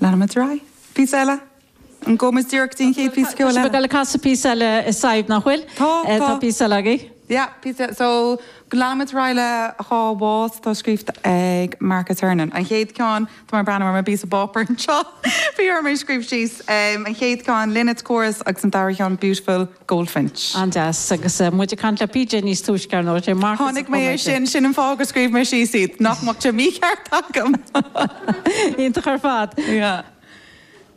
Glamour Dry. Písela. An gomas dúirtín chéad písceola. Tá gal casa písala is saib nachhfuil. Tá písala agaí. Yeah, pizza. So Glamour Dry há tá scríft ag Marcus Hernan. An chéad ceán tá mar brana mar bís a bopper an seo. Bhí ar mar scríb síos. An chéad ceán Linnet Chorus agus an dair ceán Beautiful Goldfinch. An deas agus muide cant le PJ níos túiscear nó sé Marcus. Tháinig mé sin an fág scríb mar sí siad nach mo te mí ceart agam. Ínta chu fad. Yeah.